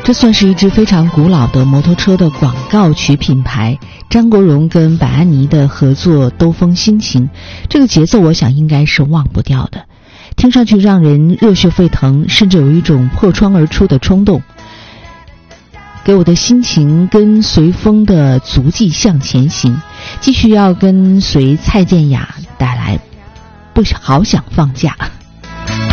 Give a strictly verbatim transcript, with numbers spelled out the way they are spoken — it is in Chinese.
这算是一支非常古老的摩托车的广告曲品牌，张国荣跟白安妮的合作兜风心情，这个节奏我想应该是忘不掉的，听上去让人热血沸腾，甚至有一种破窗而出的冲动。给我的心情跟随风的足迹向前行，继续要跟随蔡健雅带来不好想放假。